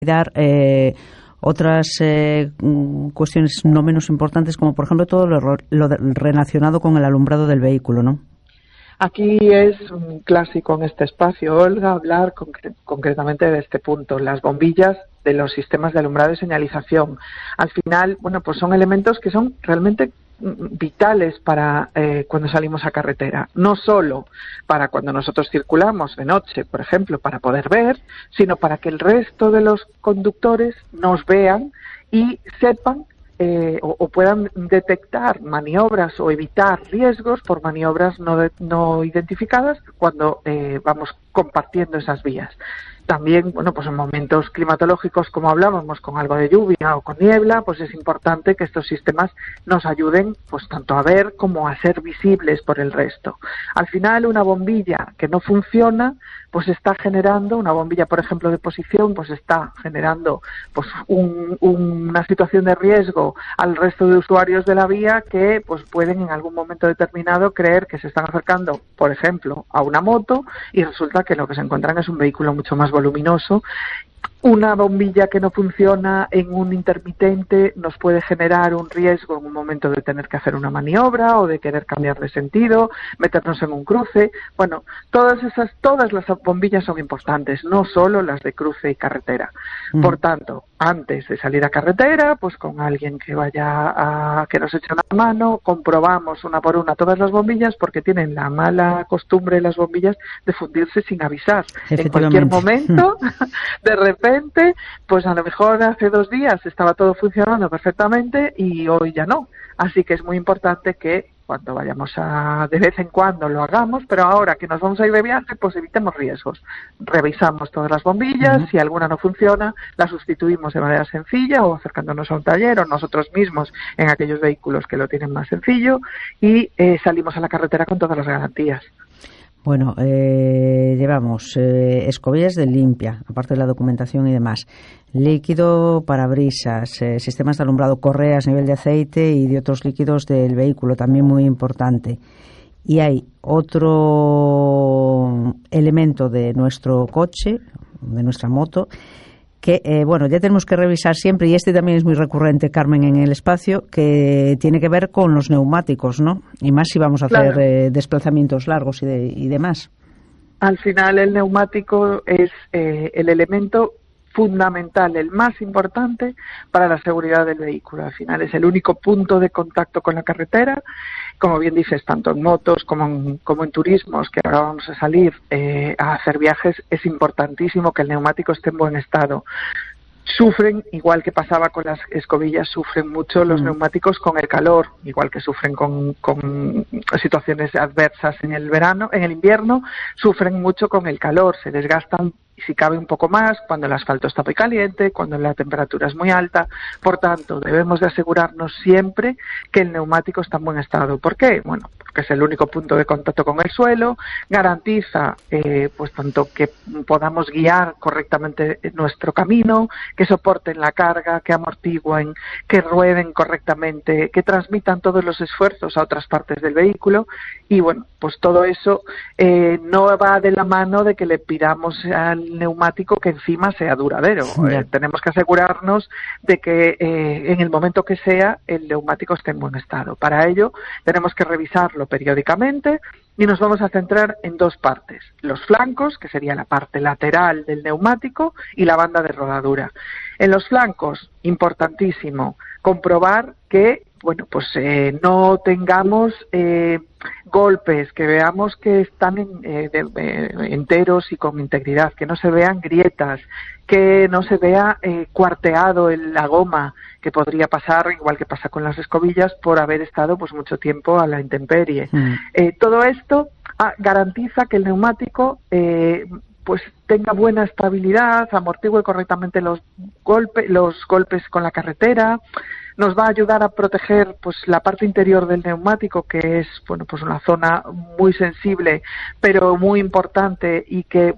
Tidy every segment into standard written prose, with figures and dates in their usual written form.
dar otras cuestiones no menos importantes, como por ejemplo todo lo relacionado con el alumbrado del vehículo, ¿no? Aquí es un clásico en este espacio, Olga, hablar concretamente de este punto, las bombillas de los sistemas de alumbrado y señalización. Al final, bueno, pues son elementos que son realmente vitales para cuando salimos a carretera, no solo para cuando nosotros circulamos de noche, por ejemplo, para poder ver, sino para que el resto de los conductores nos vean y sepan o puedan detectar maniobras o evitar riesgos por maniobras no identificadas cuando vamos compartiendo esas vías. También, bueno, pues en momentos climatológicos, como hablábamos, con algo de lluvia o con niebla, pues es importante que estos sistemas nos ayuden, pues tanto a ver como a ser visibles por el resto. Al final, una bombilla que no funciona, pues está generando, una bombilla, por ejemplo, de posición, pues está generando pues una situación de riesgo al resto de usuarios de la vía que pues pueden en algún momento determinado creer que se están acercando, por ejemplo, a una moto y resulta que lo que se encuentran es un vehículo mucho más voluminoso. Una bombilla que no funciona en un intermitente nos puede generar un riesgo en un momento de tener que hacer una maniobra o de querer cambiar de sentido, meternos en un cruce. Bueno, todas las bombillas son importantes, no solo las de cruce y carretera. Por tanto, antes de salir a carretera, pues con alguien que que nos eche una mano, comprobamos una por una todas las bombillas, porque tienen la mala costumbre las bombillas de fundirse sin avisar. En cualquier momento, de repente, pues a lo mejor hace 2 días estaba todo funcionando perfectamente y hoy ya no. Así que es muy importante que cuando vayamos de vez en cuando lo hagamos, pero ahora que nos vamos a ir de viaje, pues evitemos riesgos. Revisamos todas las bombillas, si alguna no funciona, la sustituimos de manera sencilla o acercándonos a un taller o nosotros mismos en aquellos vehículos que lo tienen más sencillo y salimos a la carretera con todas las garantías. Bueno, llevamos escobillas de limpia, aparte de la documentación y demás, líquido parabrisas, sistemas de alumbrado, correas, nivel de aceite y de otros líquidos del vehículo, también muy importante. Y hay otro elemento de nuestro coche, de nuestra moto, que, bueno, ya tenemos que revisar siempre, y este también es muy recurrente, Carmen, en el espacio, que tiene que ver con los neumáticos, ¿no? Y más si vamos a hacer desplazamientos largos y demás. Al final el neumático es el elemento fundamental, el más importante para la seguridad del vehículo. Al final es el único punto de contacto con la carretera, como bien dices, tanto en motos como en turismos, que ahora vamos a salir a hacer viajes, es importantísimo que el neumático esté en buen estado. Sufren, igual que pasaba con las escobillas, sufren mucho los neumáticos con el calor, igual que sufren con situaciones adversas en el invierno, sufren mucho con el calor, se desgastan si cabe un poco más cuando el asfalto está muy caliente, cuando la temperatura es muy alta. Por tanto, debemos de asegurarnos siempre que el neumático está en buen estado. ¿Por qué? Bueno, porque es el único punto de contacto con el suelo, garantiza pues tanto que podamos guiar correctamente nuestro camino, que soporten la carga, que amortigüen, que rueden correctamente, que transmitan todos los esfuerzos a otras partes del vehículo. Y bueno, pues todo eso no va de la mano de que le pidamos al neumático que encima sea duradero. Tenemos que asegurarnos de que en el momento que sea el neumático esté en buen estado. Para ello tenemos que revisarlo periódicamente y nos vamos a centrar en 2 partes: los flancos, que sería la parte lateral del neumático, y la banda de rodadura. En los flancos, importantísimo comprobar que no tengamos golpes, que veamos que están enteros y con integridad, que no se vean grietas, que no se vea cuarteado en la goma, que podría pasar, igual que pasa con las escobillas, por haber estado pues mucho tiempo a la intemperie. Todo esto garantiza que el neumático pues tenga buena estabilidad, amortigue correctamente los golpes con la carretera. Nos va a ayudar a proteger pues la parte interior del neumático, que es pues una zona muy sensible pero muy importante, y que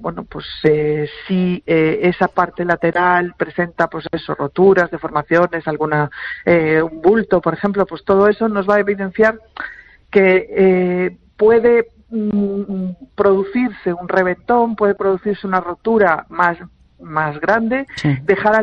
si esa parte lateral presenta pues roturas, deformaciones, un bulto, por ejemplo, pues todo eso nos va a evidenciar que puede producirse un reventón, puede producirse una rotura más más grande, sí. dejar